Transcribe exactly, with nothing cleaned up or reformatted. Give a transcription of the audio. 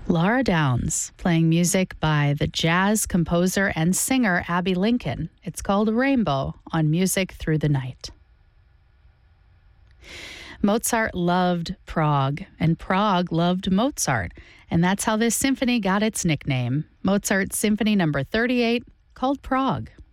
Laura Downs, playing music by the jazz composer and singer Abbey Lincoln. It's called Rainbow on Music Through the Night. Mozart loved Prague, and Prague loved Mozart, and that's how this symphony got its nickname. Mozart's Symphony Number thirty-eight, called Prague.